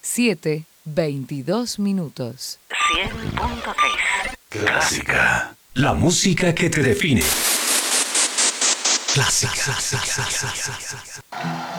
7:22. 100.3 Clásica. La música que te define. Clásica.